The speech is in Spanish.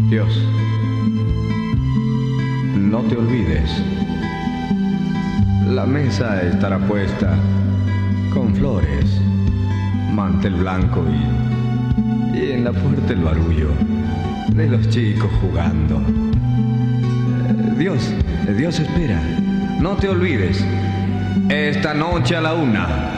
Dios, no te olvides. La mesa estará puesta con flores, mantel blanco y en la puerta el barullo de los chicos jugando. Dios espera. No te olvides. Esta noche a la 1.